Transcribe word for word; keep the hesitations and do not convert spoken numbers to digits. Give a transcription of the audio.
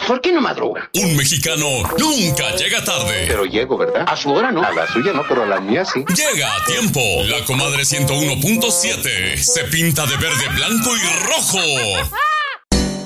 ¿Por qué no madruga? Un mexicano nunca llega tarde. Pero llego, ¿verdad? A su hora no. A la suya no, pero a la mía sí. Llega a tiempo. La comadre ciento uno punto siete se pinta de verde, blanco y rojo.